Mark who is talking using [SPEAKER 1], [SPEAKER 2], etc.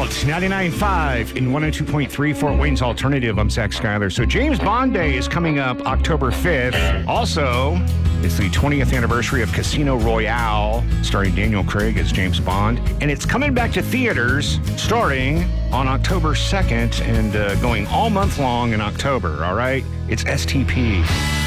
[SPEAKER 1] Alt 99.5 in 102.3 Fort Wayne's Alternative. I'm Zach Schuyler. So James Bond Day is coming up October 5th. Also, it's the 20th anniversary of Casino Royale, starring Daniel Craig as James Bond. And it's coming back to theaters starting on October 2nd and going all month long in October, all right? It's STP.